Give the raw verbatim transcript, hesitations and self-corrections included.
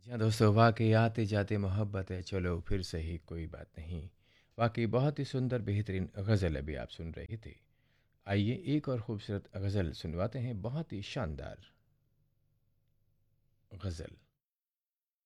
जी हाँ दोस्तों, वाक़ई आते जाते मोहब्बत है, चलो फिर सही कोई बात नहीं। वाक़ई बहुत ही सुंदर बेहतरीन गज़ल अभी आप सुन रहे थे। आइए एक और खूबसूरत गज़ल सुनवाते हैं, बहुत ही शानदार गज़ल।